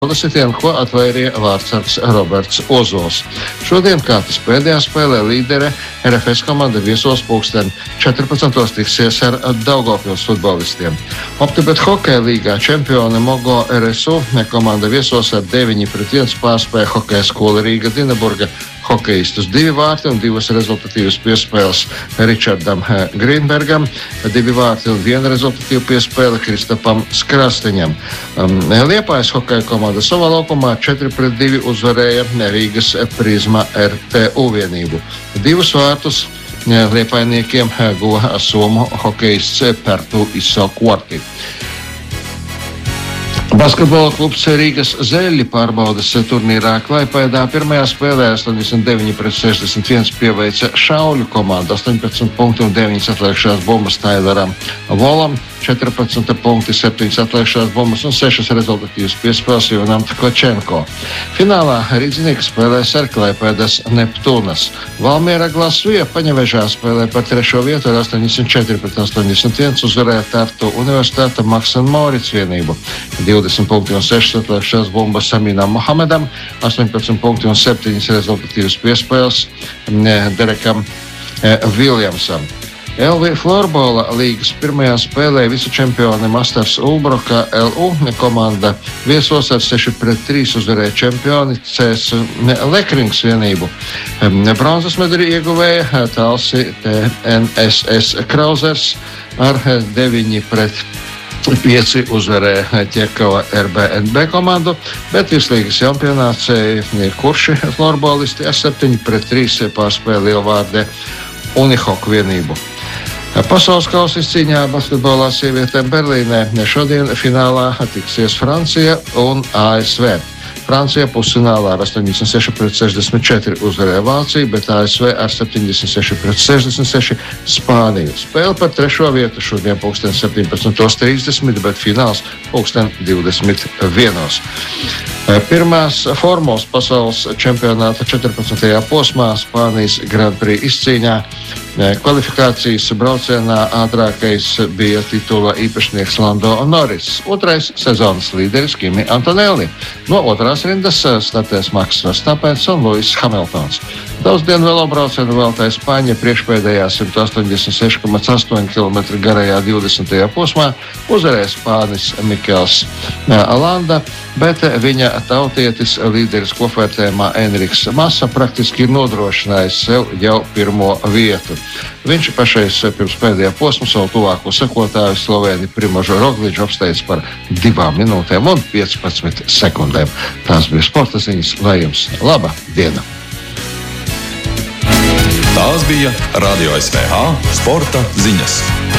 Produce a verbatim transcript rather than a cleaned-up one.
sitienu, ko atvairīja vārdsargs Roberts Ozols. Šodien kārtas pēdējā spēlē līdere R F S komanda viesos pulksten četrpadsmitos tiksies ar Daugavpils futbolistiem. Optibet hokeja līgā čempione Mogo R S U komanda viesos ar deviņi pret viens pārspēja hokeja skola Rīga Dinaburga hokejistus. Divi vārti un divas rezultatīvas piespēles Ričardam Grīnbergam, divi vārti un viena rezultatīva piespēle Kristapam Skrasteņam. Liepājas hokeja komanda savā laukumā četri pret divi uzvarēja Rīgas Prizma R T U vienību. Divus vārtus liepainiekiem guva somu hokejists Pertu Iso-Kuorti. Basketbola klubs Rīgas Zeļļi pārbaudes turnīrā Klaipēdā pirmajā spēlē astoņdesmit deviņi pret sešdesmit viens pieveica Šauļu komandu, astoņpadsmit punkti un deviņas atliekšās bumbas Taileram Volam, četrpadsmit punkti, septiņas atliekšās bumbas un sešas rezultatīvas piespēles Ivanam Tkočenko. Finālā Rīdzinieki spēlēs ar Klaipēdas Neptūnas. Valmiera Glasvija Paņevežā spēlē par trešo vietu ar astoņdesmit četri pret astoņdesmit viens uzvarēja Tartu Universitāta Maksa Morits vienību. divdesmit punkti un sešas atliekšās bumbas Saminam Mohamedam, astoņpadsmit punkti un septiņas rezultatīvas piespēles Derekam Viljamsam. L V Florbola līgas pirmajā spēlē vicečempione Masters Ulbroka L U komanda viesos ar seši pret trīs uzvarēja čempioni C S Lekrings vienību. Bronzas medaļu ieguvēja Talsi T N S S Krauzers ar deviņi pret pieci uzvarēja Ķekava R B N B komandu, bet virslīgas čempionāts kurši florbolisti ar septiņi pret trīs pārspēja Lielvārde Unihok vienību. Pasaules kausa izcīņā basketbolā sievietēm Berlīnē šodien finālā tiksies Francija un A S V. Francija pusfinālā ar astoņdesmit seši pret sešdesmit četri uzvarēja Vāciju, bet A S V ar septiņdesmit seši pret sešdesmit seši Spāniju. Spēle par trešo vietu šodien pulksten septiņpadsmit trīsdesmit, bet fināls pulksten divdesmit vienos. Pirmās formos pasaules čempionāta četrpadsmitajā posmā Spānijas Grand Prix izcīņā. Kvalifikācijas braucienā ātrākais bija titula īpašnieks Lando Norris, otrais sezonas līderis Kimi Antonelli. No otrās rindas startēs Maks Verstapens un Lewis Hamiltons. Daudzdienu velobraucienu veltīja Spāņa priekšpēdējā simt astoņdesmit seši komats astoņi kilometri garajā divdesmitajā posmā uzvarēja Spānis Mikels Landa, bet viņa tautietis līderis kopvērtējumā Enriks Masa praktiski ir nodrošinājis sev jau pirmo vietu. Viņš pašais pirms pēdējā posma savu tuvāko sekotāju Slovēni Primožu Rogliču apsteidz par divām minūtēm un piecpadsmit sekundēm. Tās bija sporta ziņas, lai jums laba diena! Tās bija Radio S V H sporta ziņas.